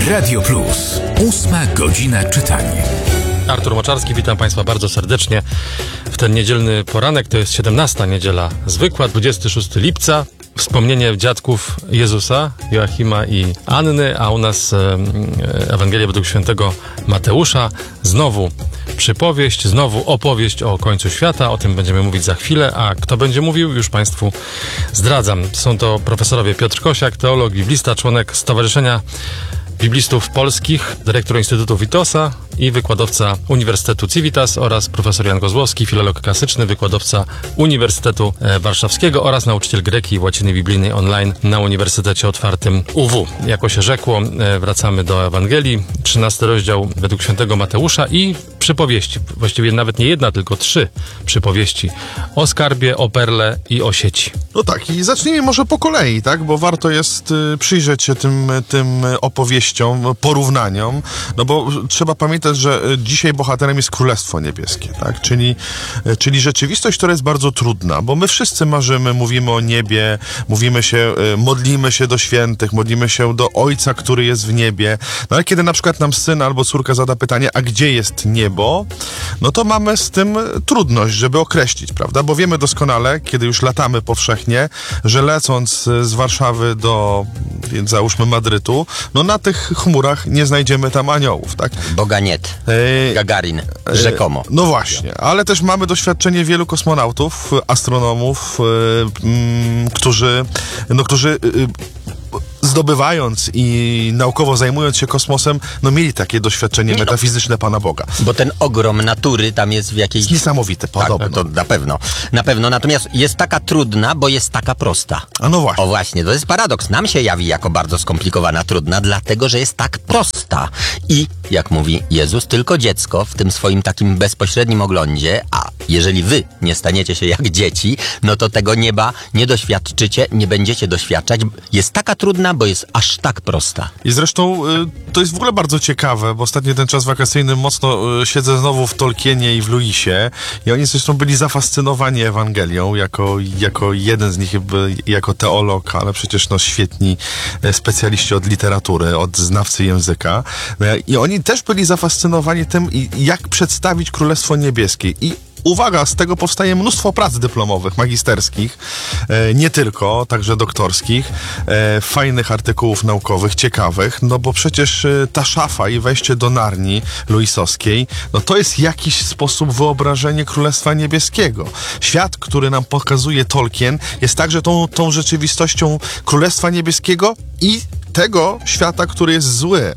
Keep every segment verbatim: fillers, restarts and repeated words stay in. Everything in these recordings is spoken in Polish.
Radio Plus. Ósma godzina czytania. Artur Moczarski, witam Państwa bardzo serdecznie w ten niedzielny poranek. To jest siedemnasta niedziela zwykła, dwudziestego szóstego lipca. Wspomnienie dziadków Jezusa, Joachima i Anny, a u nas e, Ewangelia według świętego Mateusza. Znowu przypowieść, znowu opowieść o końcu świata. O tym będziemy mówić za chwilę, a kto będzie mówił, już Państwu zdradzam. Są to profesorowie Piotr Kosiak, teolog, biblista, członek Stowarzyszenia Biblistów Polskich, dyrektor Instytutu Witosa i wykładowca Uniwersytetu Civitas oraz profesor Jan Kozłowski, filolog klasyczny, wykładowca Uniwersytetu Warszawskiego oraz nauczyciel greki i łaciny biblijnej online na Uniwersytecie Otwartym U W. Jako się rzekło, wracamy do Ewangelii, trzynasty rozdział według świętego Mateusza i przypowieści, właściwie nawet nie jedna, tylko trzy przypowieści o skarbie, o perle i o sieci. No tak, i zacznijmy może po kolei, tak, bo warto jest y, przyjrzeć się tym, tym opowieściom, porównaniom, no bo trzeba pamiętać, że dzisiaj bohaterem jest Królestwo Niebieskie, tak, czyli, y, czyli rzeczywistość, która jest bardzo trudna, bo my wszyscy marzymy, mówimy o niebie, mówimy się, y, modlimy się do świętych, modlimy się do Ojca, który jest w niebie, no ale kiedy na przykład nam syn albo córka zada pytanie, a gdzie jest niebo, no to mamy z tym trudność, żeby określić, prawda, bo wiemy doskonale, kiedy już latamy powszechnie, że lecąc z Warszawy do, więc załóżmy Madrytu, no na tych chmurach nie znajdziemy tam aniołów, tak? Boganet, e, Gagarin, rzekomo. E, no właśnie, ale też mamy doświadczenie wielu kosmonautów, astronomów, e, m, którzy, no którzy e, zdobywając i naukowo zajmując się kosmosem, no mieli takie doświadczenie Nie metafizyczne Pana Boga. Bo ten ogrom natury tam jest w jakiejś... Niesamowity, podobno. Tak, to na pewno. Na pewno. Natomiast jest taka trudna, bo jest taka prosta. A no właśnie. O właśnie, to jest paradoks. Nam się jawi jako bardzo skomplikowana, trudna, dlatego, że jest tak prosta. I, jak mówi Jezus, tylko dziecko w tym swoim takim bezpośrednim oglądzie, a jeżeli wy nie staniecie się jak dzieci, no to tego nieba nie doświadczycie, nie będziecie doświadczać. Jest taka trudna, bo jest aż tak prosta. I zresztą y, to jest w ogóle bardzo ciekawe, bo ostatnio ten czas wakacyjny mocno y, siedzę znowu w Tolkienie i w Lewisie i oni zresztą byli zafascynowani Ewangelią, jako, jako jeden z nich, by, jako teolog, ale przecież no świetni specjaliści od literatury, od znawcy języka. Y, I oni też byli zafascynowani tym, jak przedstawić Królestwo Niebieskie. I uwaga, z tego powstaje mnóstwo prac dyplomowych, magisterskich, e, nie tylko, także doktorskich, e, fajnych artykułów naukowych, ciekawych, no bo przecież e, ta szafa i wejście do Narni Lewisowskiej, no to jest jakiś sposób wyobrażenie Królestwa Niebieskiego. Świat, który nam pokazuje Tolkien, jest także tą, tą rzeczywistością Królestwa Niebieskiego i tego świata, który jest zły. E,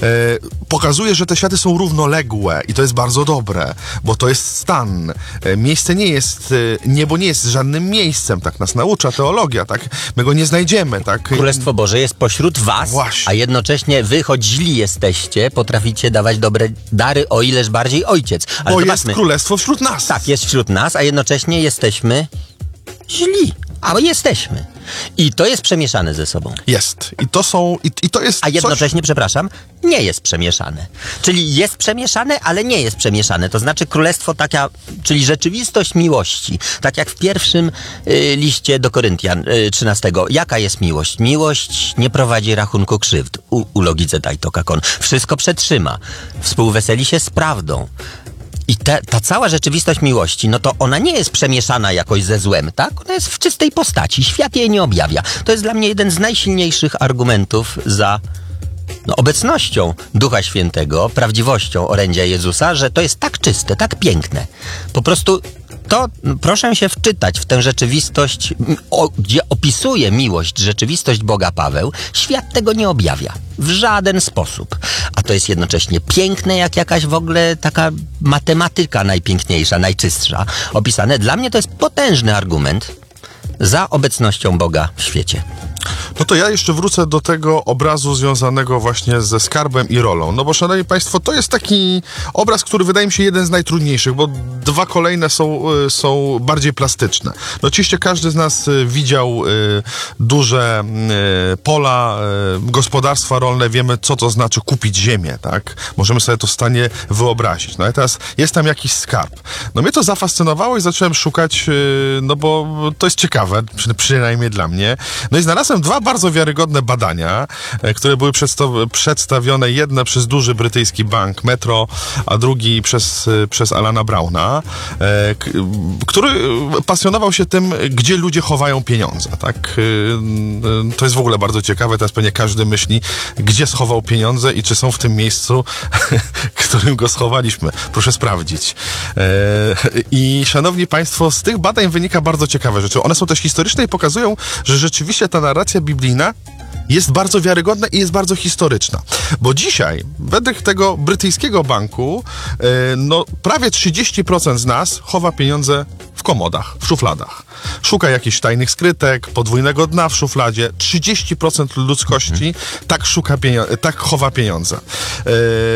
pokazuje, że te światy są równoległe i to jest bardzo dobre, bo to jest stan. E, miejsce nie jest, e, niebo nie jest żadnym miejscem, tak nas naucza teologia, tak? My go nie znajdziemy, tak? Królestwo Boże jest pośród was, Właśnie. a jednocześnie wy, choć źli jesteście, potraficie dawać dobre dary, o ileż bardziej Ojciec. Ale bo zobaczmy, jest Królestwo wśród nas. tak, jest wśród nas, a jednocześnie jesteśmy źli. A jesteśmy. I to jest przemieszane ze sobą. Jest. I to są, i, i to jest A jednocześnie, coś... przepraszam, nie jest przemieszane. Czyli jest przemieszane, ale nie jest przemieszane. To znaczy królestwo taka, czyli rzeczywistość miłości. Tak jak w pierwszym y, liście do Koryntian y, trzynastego. Jaka jest miłość? Miłość nie prowadzi rachunku krzywd. U, u logice Tajtokakon. Wszystko przetrzyma. Współweseli się z prawdą. I te, ta cała rzeczywistość miłości, no to ona nie jest przemieszana jakoś ze złem, tak? Ona jest w czystej postaci. Świat jej nie objawia. To jest dla mnie jeden z najsilniejszych argumentów za no, obecnością Ducha Świętego, prawdziwością orędzia Jezusa, że to jest tak czyste, tak piękne. Po prostu to proszę się wczytać w tę rzeczywistość, o, gdzie opisuje miłość, rzeczywistość Boga Paweł. Świat tego nie objawia. W żaden sposób. A to jest jednocześnie piękne, jak jakaś w ogóle taka matematyka najpiękniejsza, najczystsza. Opisane. Dla mnie to jest potężny argument za obecnością Boga w świecie. No to ja jeszcze wrócę do tego obrazu związanego właśnie ze skarbem i rolą. No bo, szanowni państwo, to jest taki obraz, który wydaje mi się jeden z najtrudniejszych, bo dwa kolejne są, są bardziej plastyczne. No oczywiście każdy z nas widział y, duże y, pola, y, gospodarstwa rolne, wiemy, co to znaczy kupić ziemię, tak? Możemy sobie to w stanie wyobrazić. No i teraz jest tam jakiś skarb. No mnie to zafascynowało i zacząłem szukać, y, no bo to jest ciekawe, przy, przynajmniej dla mnie. No i znalazłem tymczasem dwa bardzo wiarygodne badania, e, które były przedstaw- przedstawione, jedne przez duży brytyjski bank Metro, a drugi przez, e, przez Alana Browna, e, k- który pasjonował się tym, gdzie ludzie chowają pieniądze, tak? E, e, to jest w ogóle bardzo ciekawe, teraz pewnie każdy myśli, gdzie schował pieniądze i czy są w tym miejscu, którym go schowaliśmy. Proszę sprawdzić. E, I szanowni państwo, z tych badań wynika bardzo ciekawe rzeczy. One są też historyczne i pokazują, że rzeczywiście ta narracja biblijna jest bardzo wiarygodna i jest bardzo historyczna. Bo dzisiaj, według tego brytyjskiego banku, e, no prawie trzydzieści procent z nas chowa pieniądze w komodach, w szufladach. Szuka jakichś tajnych skrytek, podwójnego dna w szufladzie. trzydzieści procent ludzkości tak szuka pieniądze, tak chowa pieniądze. E,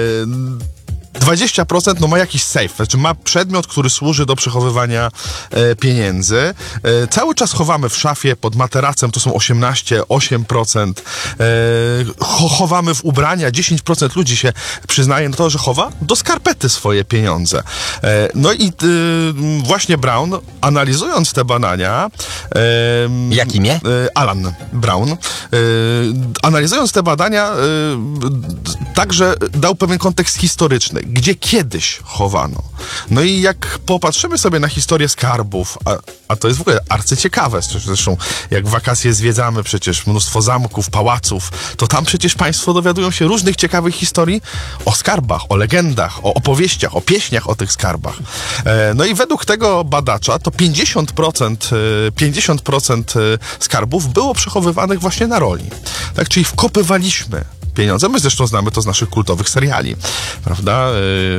dwadzieścia procent no ma jakiś safe, znaczy ma przedmiot, który służy do przechowywania e, pieniędzy. E, cały czas chowamy w szafie, pod materacem, to są osiemnaście, osiem procent. E, cho, chowamy w ubrania, dziesięć procent ludzi się przyznaje na to, że chowa do skarpety swoje pieniądze. E, no i e, właśnie Brown, analizując te badania... E, Jak imię? E, Alan Brown. E, analizując te badania, e, także dał pewien kontekst historyczny, gdzie kiedyś chowano. No i jak popatrzymy sobie na historię skarbów, a, a to jest w ogóle arcyciekawe, zresztą jak wakacje zwiedzamy przecież mnóstwo zamków, pałaców, to tam przecież państwo dowiadują się różnych ciekawych historii o skarbach, o legendach, o opowieściach, o pieśniach o tych skarbach. E, no i według tego badacza to pięćdziesiąt procent, pięćdziesiąt procent skarbów było przechowywanych właśnie na roli. Tak, czyli wkopywaliśmy pieniądze. My zresztą znamy to z naszych kultowych seriali, prawda?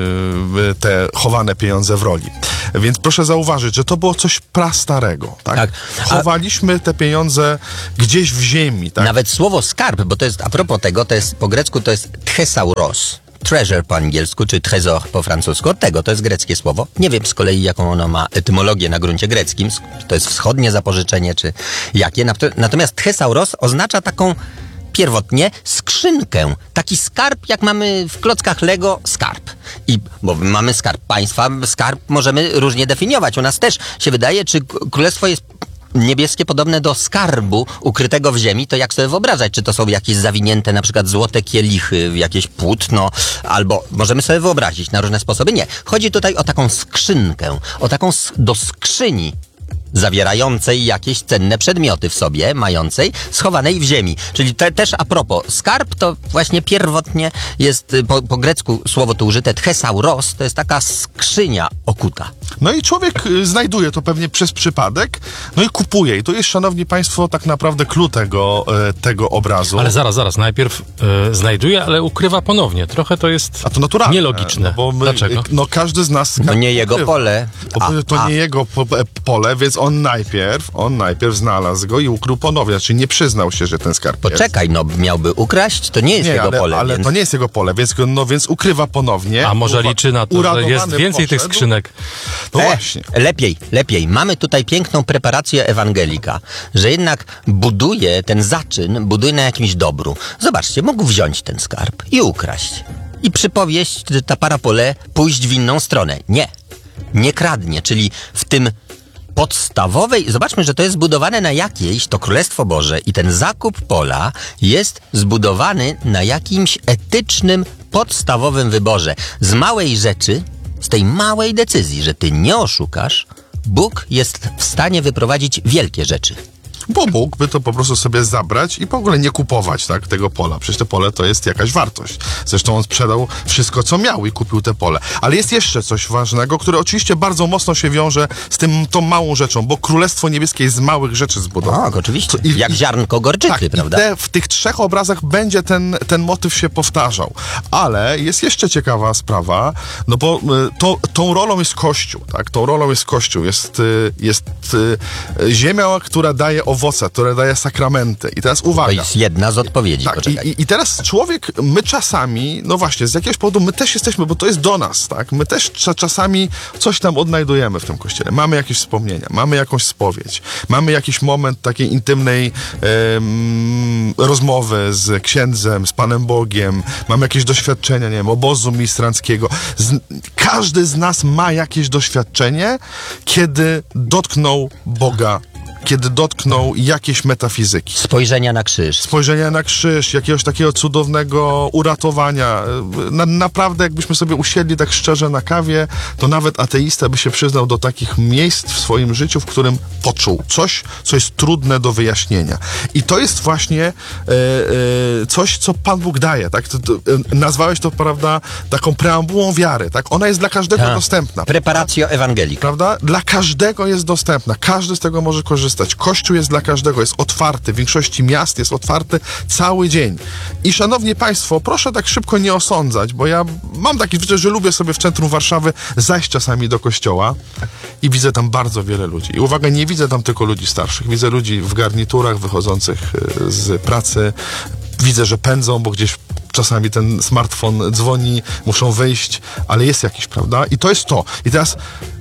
Yy, te chowane pieniądze w roli. Więc proszę zauważyć, że to było coś prastarego, tak? Tak. A... Chowaliśmy te pieniądze gdzieś w ziemi, tak? Nawet słowo skarb, bo to jest, a propos tego, to jest po grecku to jest thesauros. Treasure po angielsku, czy trésor po francusku. Od tego, to jest greckie słowo. Nie wiem z kolei, jaką ono ma etymologię na gruncie greckim. Czy to jest wschodnie zapożyczenie, czy jakie. Natomiast thesauros oznacza taką pierwotnie skrzynkę. Taki skarb, jak mamy w klockach Lego, skarb. I, bo mamy skarb państwa, skarb możemy różnie definiować. U nas też się wydaje, czy królestwo jest niebieskie podobne do skarbu ukrytego w ziemi, to jak sobie wyobrażać, czy to są jakieś zawinięte na przykład złote kielichy w jakieś płótno, albo możemy sobie wyobrazić na różne sposoby. Nie. Chodzi tutaj o taką skrzynkę, o taką do skrzyni zawierającej jakieś cenne przedmioty w sobie, mającej, schowanej w ziemi. Czyli te, też a propos, skarb to właśnie pierwotnie jest, po, po grecku słowo to użyte, thesauros, to jest taka skrzynia okuta. No i człowiek y, znajduje to pewnie przez przypadek, no i kupuje. I to jest, szanowni państwo, tak naprawdę clue tego, y, tego obrazu. Ale zaraz, zaraz, najpierw y, znajduje, ale ukrywa ponownie. Trochę to jest A to naturalne. nielogiczne. No bo my, Dlaczego? No każdy z nas... No nie jego ukrywa. pole. Bo A, to a. nie jego po, pole, więc on najpierw, on najpierw znalazł go i ukrył ponownie, czyli nie przyznał się, że ten skarb jest. Poczekaj, no miałby ukraść, to nie jest Nie, jego ale, pole. ale więc... to nie jest jego pole, więc, go- no, więc ukrywa ponownie. A może Uwa- liczy na to, że uradowany jest więcej tych poszedł. skrzynek? No E, właśnie. Lepiej, lepiej. Mamy tutaj piękną preparację ewangelika, że jednak buduje ten zaczyn, buduje na jakimś dobru. Zobaczcie, mógł wziąć ten skarb i ukraść. I przypowieść, że ta parapole pójść w inną stronę. Nie. Nie kradnie, czyli w tym podstawowej, zobaczmy, że to jest zbudowane na jakiejś, to Królestwo Boże i ten zakup pola jest zbudowany na jakimś etycznym, podstawowym wyborze. Z małej rzeczy, z tej małej decyzji, że ty nie oszukasz, Bóg jest w stanie wyprowadzić wielkie rzeczy. Bo mógłby to po prostu sobie zabrać i w ogóle nie kupować, tak, tego pola. Przecież to pole to jest jakaś wartość. Zresztą on sprzedał wszystko, co miał i kupił te pole. Ale jest jeszcze coś ważnego, które oczywiście bardzo mocno się wiąże z tym, tą małą rzeczą, bo Królestwo Niebieskie jest z małych rzeczy zbudowane. Tak, oczywiście. I- Jak i- ziarnko gorczycy, Tak, prawda? i te, w tych trzech obrazach będzie ten, ten motyw się powtarzał. Ale jest jeszcze ciekawa sprawa, no bo y, to, tą rolą jest Kościół, tak? Tą rolą jest Kościół. Jest, y, jest y, ziemia, która daje owoce, która daje sakramenty. I teraz To uwaga. jest jedna z odpowiedzi, Tak, poczekaj. i, i teraz człowiek, my czasami, no właśnie, z jakiegoś powodu my też jesteśmy, bo to jest do nas, tak? My też cza, czasami coś tam odnajdujemy w tym kościele. Mamy jakieś wspomnienia, mamy jakąś spowiedź, mamy jakiś moment takiej intymnej em, rozmowy z księdzem, z Panem Bogiem, mamy jakieś doświadczenia, nie wiem, obozu ministranckiego. Z, każdy z nas ma jakieś doświadczenie, kiedy dotknął Boga kiedy dotknął jakiejś metafizyki. Spojrzenia na krzyż. Spojrzenia na krzyż, jakiegoś takiego cudownego uratowania. Na, naprawdę, jakbyśmy sobie usiedli tak szczerze na kawie, to nawet ateista by się przyznał do takich miejsc w swoim życiu, w którym poczuł coś, co jest trudne do wyjaśnienia. I to jest właśnie e, e, coś, co Pan Bóg daje. Tak? To, to, e, nazwałeś to, prawda, taką preambułą wiary. Tak? Ona jest dla każdego Ta. dostępna. Preparatio Evangelii. Prawda? Dla każdego jest dostępna. Każdy z tego może korzystać. Kościół jest dla każdego, jest otwarty. W większości miast jest otwarty cały dzień. I szanowni Państwo, proszę tak szybko nie osądzać, bo ja mam taki zwyczaj, że lubię sobie w centrum Warszawy zajść czasami do kościoła i widzę tam bardzo wiele ludzi. I uwaga, nie widzę tam tylko ludzi starszych. Widzę ludzi w garniturach wychodzących z pracy. Widzę, że pędzą, bo gdzieś czasami ten smartfon dzwoni, muszą wyjść, ale jest jakiś, prawda? I to jest to. I teraz,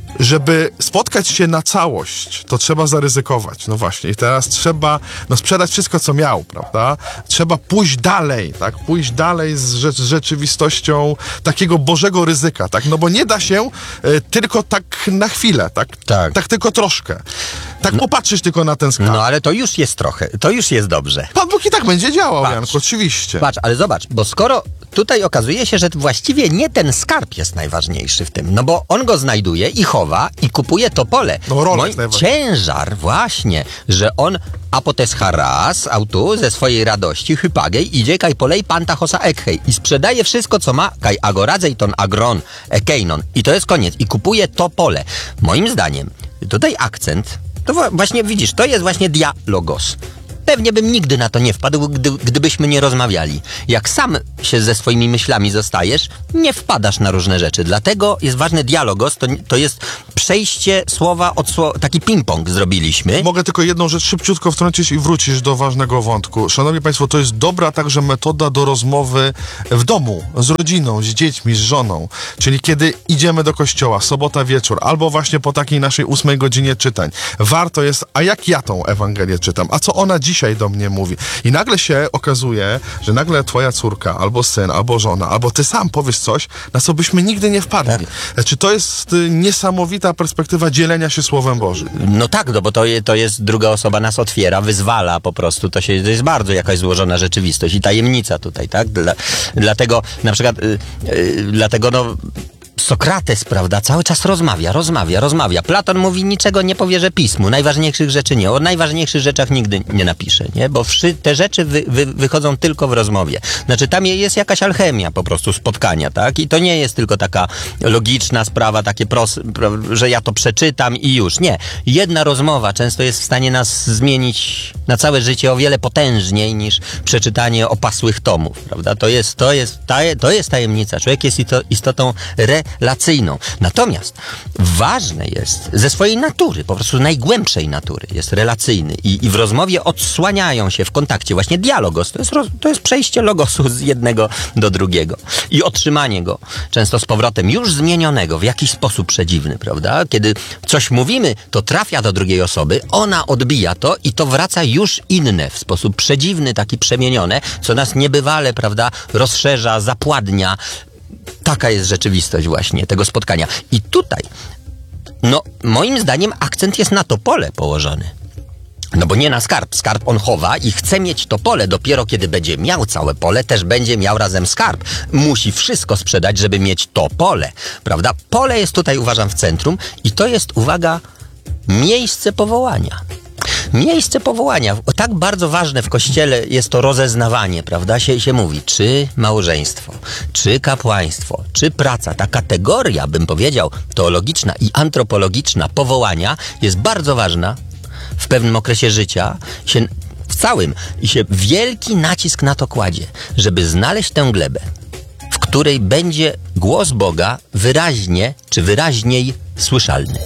żeby spotkać się na całość, to trzeba zaryzykować. No właśnie. I teraz trzeba no, sprzedać wszystko, co miał, prawda? Trzeba pójść dalej, tak? Pójść dalej z, rze- z rzeczywistością takiego Bożego ryzyka, tak? No bo nie da się y, tylko tak na chwilę, tak? Tak. Tak tylko troszkę. Tak no, popatrzysz tylko na ten skarb. No ale to już jest trochę, to już jest dobrze. Pan Bóg i tak będzie działał, Patrz. Janku, oczywiście. Patrz, ale zobacz, bo skoro tutaj okazuje się, że właściwie nie ten skarb jest najważniejszy w tym, no bo on go znajduje i chowa i kupuje to pole. No, rola Moi- jest najważniejsza. ciężar właśnie, że on apotes charas autu ze swojej radości hypagej idzie kaj polej panta hosa ekhej i sprzedaje wszystko, co ma kaj agoradzej ton agron ekeinon i to jest koniec i kupuje to pole. Moim zdaniem tutaj akcent, to wa- właśnie widzisz, to jest właśnie dialogos. Pewnie bym nigdy na to nie wpadł, gdy, gdybyśmy nie rozmawiali. Jak sam się ze swoimi myślami zostajesz, nie wpadasz na różne rzeczy. Dlatego jest ważny dialogos, to, to jest przejście słowa od słowa, taki ping-pong zrobiliśmy. Mogę tylko jedną rzecz szybciutko wtrącić i wrócisz do ważnego wątku. Szanowni Państwo, to jest dobra także metoda do rozmowy w domu, z rodziną, z dziećmi, z żoną. Czyli kiedy idziemy do kościoła, sobota wieczór, albo właśnie po takiej naszej ósmej godzinie czytań. Warto jest, a jak ja tą Ewangelię czytam? A co ona dzisiaj do mnie mówi? I nagle się okazuje, że nagle twoja córka, albo syn, albo żona, albo ty sam powiesz coś, na co byśmy nigdy nie wpadli. Tak. Znaczy, to jest y, niesamowita perspektywa dzielenia się Słowem Bożym. No tak, no bo to, je, to jest druga osoba nas otwiera, wyzwala po prostu. To, się, to jest bardzo jakaś złożona rzeczywistość i tajemnica tutaj, tak? Dla, dlatego na przykład, y, y, dlatego no... Sokrates, prawda, cały czas rozmawia, rozmawia, rozmawia. Platon mówi, niczego nie powierzę pismu, najważniejszych rzeczy nie. O najważniejszych rzeczach nigdy nie napisze, nie? Bo wszy, te rzeczy wy, wy, wychodzą tylko w rozmowie. Znaczy tam jest jakaś alchemia po prostu spotkania, tak? I to nie jest tylko taka logiczna sprawa, takie proste, że ja to przeczytam i już. Nie. Jedna rozmowa często jest w stanie nas zmienić na całe życie o wiele potężniej niż przeczytanie opasłych tomów, prawda? To jest, to jest, to jest tajemnica. Człowiek jest istotą re relacyjną. Natomiast ważne jest ze swojej natury, po prostu najgłębszej natury, jest relacyjny i, i w rozmowie odsłaniają się w kontakcie właśnie dialogos. To jest, roz, to jest przejście logosu z jednego do drugiego i otrzymanie go często z powrotem już zmienionego w jakiś sposób przedziwny, prawda? Kiedy coś mówimy, to trafia do drugiej osoby, ona odbija to i to wraca już inne w sposób przedziwny, taki przemienione, co nas niebywale, prawda, rozszerza, zapładnia. Taka jest rzeczywistość właśnie tego spotkania. I tutaj, no moim zdaniem akcent jest na to pole położony. No bo nie na skarb. Skarb on chowa i chce mieć to pole. Dopiero kiedy będzie miał całe pole, też będzie miał razem skarb. Musi wszystko sprzedać, żeby mieć to pole. Prawda? Pole jest tutaj, uważam, w centrum i to jest, uwaga, miejsce powołania. Miejsce powołania. Tak bardzo ważne w Kościele jest to rozeznawanie, prawda? Się, się mówi, czy małżeństwo, czy kapłaństwo, czy praca. Ta kategoria, bym powiedział, teologiczna i antropologiczna powołania jest bardzo ważna w pewnym okresie życia, się, w całym. I się wielki nacisk na to kładzie, żeby znaleźć tę glebę, w której będzie głos Boga wyraźnie, czy wyraźniej słyszalny.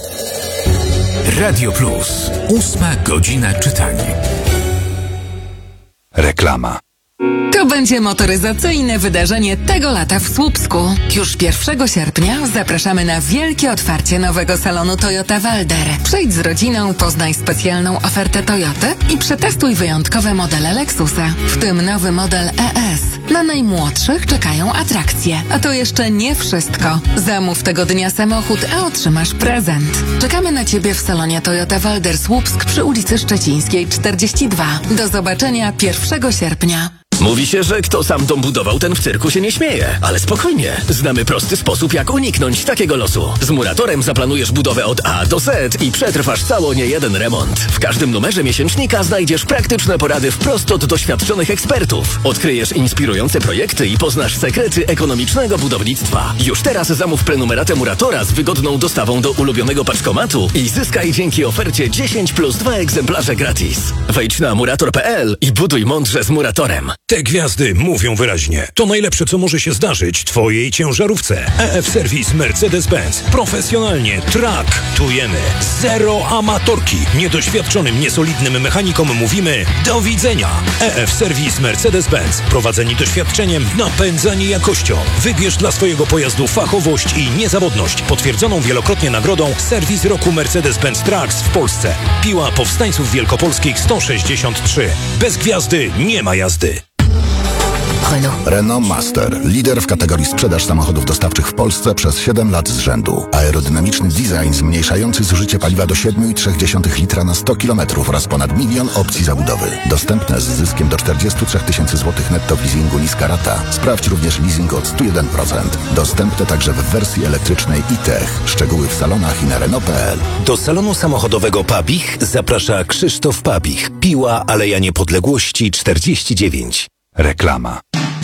Radio Plus. Ósma godzina czytania. Reklama. To będzie motoryzacyjne wydarzenie tego lata w Słupsku. Już pierwszego sierpnia zapraszamy na wielkie otwarcie nowego salonu Toyota Walder. Przyjdź z rodziną, poznaj specjalną ofertę Toyoty i przetestuj wyjątkowe modele Lexusa, w tym nowy model E S. Na najmłodszych czekają atrakcje. A to jeszcze nie wszystko. Zamów tego dnia samochód, a otrzymasz prezent. Czekamy na Ciebie w salonie Toyota Walder Słupsk przy ulicy Szczecińskiej czterdzieści dwa. Do zobaczenia pierwszego sierpnia. Mówi się, że kto sam dom budował, ten w cyrku się nie śmieje. Ale spokojnie, znamy prosty sposób, jak uniknąć takiego losu. Z Muratorem zaplanujesz budowę od A do Z i przetrwasz cało niejeden remont. W każdym numerze miesięcznika znajdziesz praktyczne porady wprost od doświadczonych ekspertów. Odkryjesz inspirujące projekty i poznasz sekrety ekonomicznego budownictwa. Już teraz zamów prenumeratę Muratora z wygodną dostawą do ulubionego paczkomatu i zyskaj dzięki ofercie dziesięć plus dwa egzemplarze gratis. Wejdź na murator kropka p l i buduj mądrze z Muratorem. Te gwiazdy mówią wyraźnie. To najlepsze, co może się zdarzyć twojej ciężarówce. E F Service Mercedes-Benz. Profesjonalnie traktujemy. Zero amatorki. Niedoświadczonym, niesolidnym mechanikom mówimy do widzenia. E F Service Mercedes-Benz. Prowadzeni doświadczeniem, napędzani jakością. Wybierz dla swojego pojazdu fachowość i niezawodność. Potwierdzoną wielokrotnie nagrodą Serwis Roku Mercedes-Benz Trucks w Polsce. Piła Powstańców Wielkopolskich sto sześćdziesiąt trzy. Bez gwiazdy nie ma jazdy. Renault. Renault Master. Lider w kategorii sprzedaż samochodów dostawczych w Polsce przez siedem lat z rzędu. Aerodynamiczny design zmniejszający zużycie paliwa do siedem i trzy dziesiąte litra na sto kilometrów oraz ponad milion opcji zabudowy. Dostępne z zyskiem do czterdzieści trzy tysięcy złotych netto w leasingu niska rata. Sprawdź również leasing od sto jeden procent. Dostępne także w wersji elektrycznej e-Tech. Szczegóły w salonach i na Renault kropka p l. Do salonu samochodowego Pabich zaprasza Krzysztof Pabich. Piła Aleja Niepodległości czterdzieści dziewięć. Reklama.